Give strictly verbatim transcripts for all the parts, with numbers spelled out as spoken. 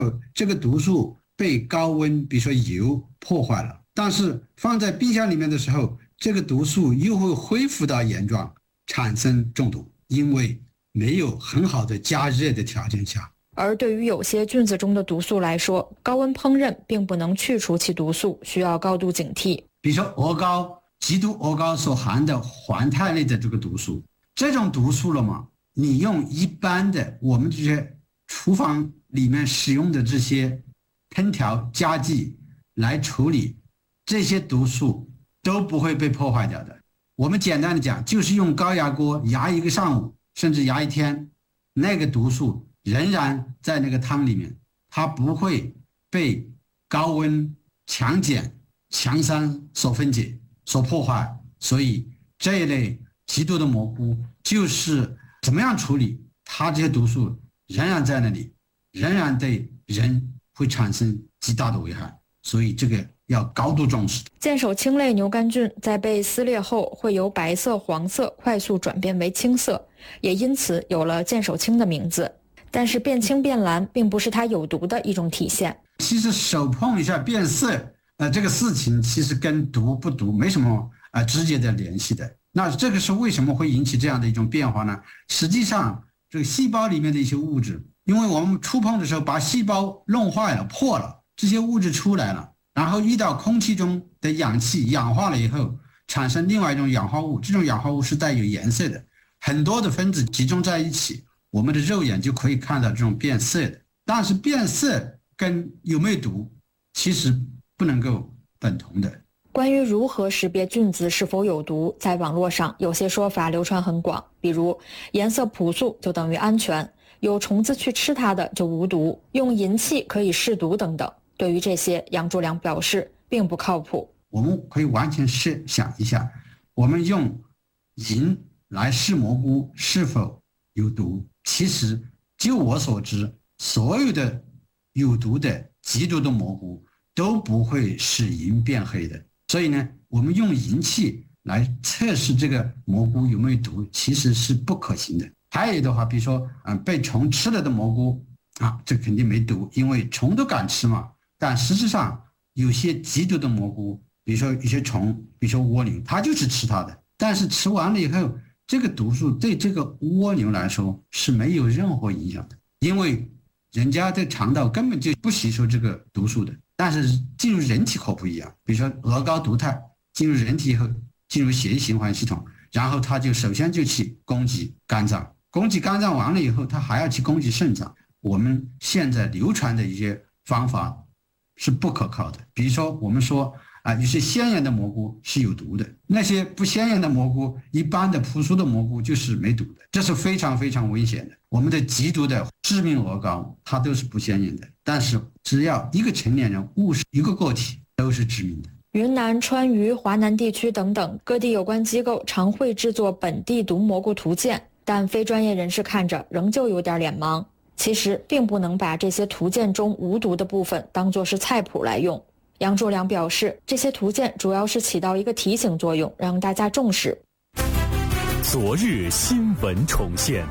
这个毒素被高温，比如说油破坏了，但是放在冰箱里面的时候，这个毒素又会恢复到原状，产生中毒，因为没有很好的加热的条件下。 而对于有些菌子中的毒素来说，高温烹饪并不能去除其毒素，需要高度警惕。 比如说鹅膏，极毒鹅膏所含的环肽类的这个毒素，这种毒素了嘛，你用一般的我们这些厨房里面使用的这些烹调家具来处理，这些毒素都不会被破坏掉的。我们简单的讲，就是用高压锅压一个上午，甚至压一天，那个毒素仍然在那个汤里面，它不会被高温、强碱、强酸所分解、所破坏。所以这一类极毒的蘑菇就是怎么样处理，它这些毒素仍然在那里，仍然对人会产生极大的危害，所以这个要高度重视。 剑手青类牛肝菌在被撕裂后会由白色、黄色快速转变为青色，也因此有了剑手青的名字。但是变青变蓝并不是它有毒的一种体现。 其实手碰一下变色，呃，这个事情其实跟毒不毒没什么呃直接的联系的。那这个是为什么会引起这样的一种变化呢？实际上，这个细胞里面的一些物质，因为我们触碰的时候把细胞弄坏了、破了，这些物质出来了，然后遇到空气中的氧气氧化了以后，产生另外一种氧化物，这种氧化物是带有颜色的，很多的分子集中在一起，我们的肉眼就可以看到这种变色的。但是变色跟有没有毒其实不能够等同的。 关于如何识别菌子是否有毒，在网络上有些说法流传很广，比如颜色朴素就等于安全，有虫子去吃它的就无毒，用银器可以试毒等等。对于这些，杨柱良表示并不靠谱。 我们可以完全试想一下，我们用银来试蘑菇是否有毒，其实就我所知，所有的有毒的极毒的蘑菇都不会使银变黑的。所以呢，我们用银器来测试这个蘑菇有没有毒，其实是不可行的。还有的话，比如说，嗯，被虫吃了的蘑菇啊，这肯定没毒，因为虫都敢吃嘛。但实际上，有些极毒的蘑菇，比如说一些虫，比如说蜗牛，它就是吃它的。但是吃完了以后，这个毒素对这个蜗牛来说是没有任何影响的，因为人家的肠道根本就不吸收这个毒素的。但是进入人体可不一样，比如说鹅膏毒肽进入人体以后，进入血液循环系统，然后它就首先就去攻击肝脏，攻击肝脏完了以后，它还要去攻击肾脏。我们现在流传的一些方法是不可靠的，比如说我们说啊，有些鲜艳的蘑菇是有毒的，那些不鲜艳的蘑菇，一般的朴素的蘑菇就是没毒的，这是非常非常危险的。我们的极毒的致命鹅膏，它都是不鲜艳的，但是只要一个成年人误食一个个体，都是致命的。 云南、川渝、华南地区等等各地有关机构常会制作本地毒蘑菇图鉴，但非专业人士看着仍旧有点脸盲。其实并不能把这些图鉴中无毒的部分当作是菜谱来用。杨柱良表示，这些图鉴主要是起到一个提醒作用，让大家重视。 昨日新闻重现。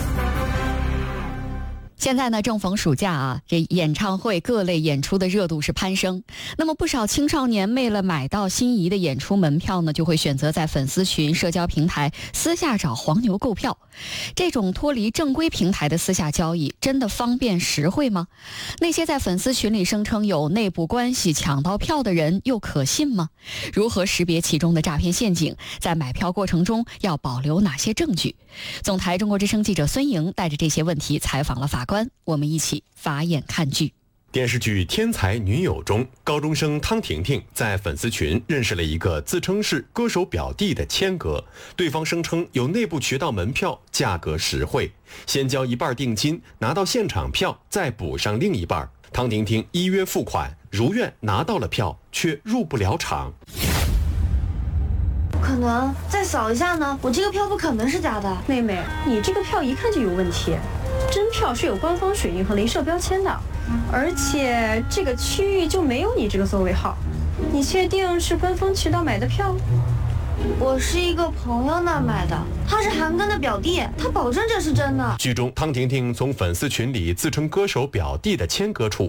现在呢，正逢暑假啊，这演唱会各类演出的热度是攀升。那么不少青少年为了买到心仪的演出门票呢，就会选择在粉丝群、社交平台私下找黄牛购票。这种脱离正规平台的私下交易，真的方便实惠吗？那些在粉丝群里声称有内部关系抢到票的人，又可信吗？如何识别其中的诈骗陷阱？在买票过程中要保留哪些证据？总台中国之声记者孙莹带着这些问题采访了法官，我们一起法眼看剧。 电视剧《天才女友》中，高中生汤婷婷在粉丝群认识了一个自称是歌手表弟的谦哥，对方声称有内部渠道门票，价格实惠，先交一半定金，拿到现场票再补上另一半。汤婷婷依约付款，如愿拿到了票，却入不了场。 不可能，再扫一下呢？我这个票不可能是假的。 妹妹，你这个票一看就有问题，真票是有官方水印和镭射标签的，而且这个区域就没有你这个座位号。你确定是官方渠道买的票？ 我是一个朋友那买的，他是韩庚的表弟，他保证这是真的。 剧中，汤婷婷从粉丝群里自称歌手表弟的谦哥处